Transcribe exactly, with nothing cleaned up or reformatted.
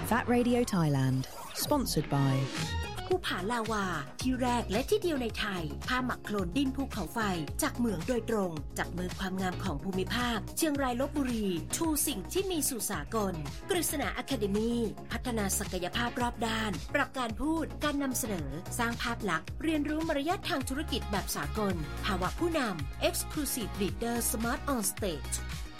Fat Radio Thailand Sponsored by ภูผาลาวาที่แรกและที่เดียวในไทยผ้าหมักโคลนดินภูเขาไฟจากเหมืองโดยตรงจับมือความงามของภูมิภาคเชียงรายลพบุรีชูสิ่งที่มีสู่สากลกฤษณาอะคาเดมีพัฒนาศักยภาพรอบด้านปรับการพูดการนำเสนอสร้างภาพลักษณ์เรียนรู้มารยาททางธุรกิจแบบสากลภาวะผู้นำ Exclusive Leader Smart on Stage